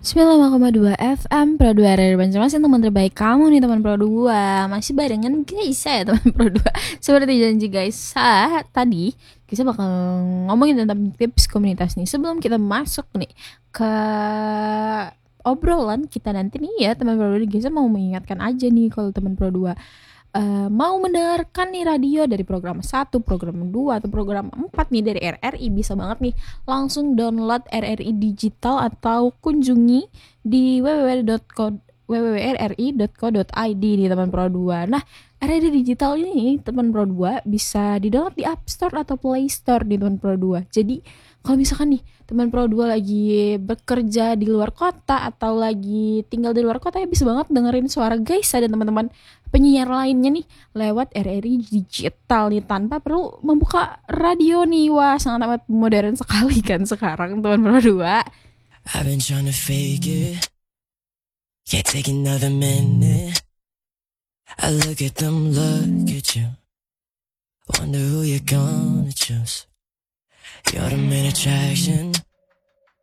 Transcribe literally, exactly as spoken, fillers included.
sembilan puluh lima koma dua F M Pro dua R R Banjarmasin, teman terbaik kamu nih teman Pro dua. Masih barengan guys ya teman Pro dua. Seperti janji guys, saat tadi kita bakal ngomongin tentang tips komunitas nih. Sebelum kita masuk nih ke obrolan kita nanti nih ya teman Pro dua, kita mau mengingatkan aja nih kalau teman Pro dua Uh, mau mendengarkan nih radio dari program satu, program dua, atau program empat nih dari R R I, bisa banget nih langsung download R R I digital atau kunjungi di w w w dot co w w w r r i dot co dot i d nih teman Pro dua. Nah, R R I digital ini teman Pro dua bisa di-download di App Store atau Play Store di teman Pro dua. Jadi kalau misalkan nih teman Pro dua lagi bekerja di luar kota atau lagi tinggal di luar kota, ya bisa banget dengerin suara guys dan teman-teman penyiar lainnya nih lewat R R I digital nih tanpa perlu membuka radio nih. Wah, sangat amat modern sekali kan sekarang teman Pro dua. I've been trying to fake it, can't take another minute. I look at them, look at you, wonder who you're gonna choose. You're the main attraction,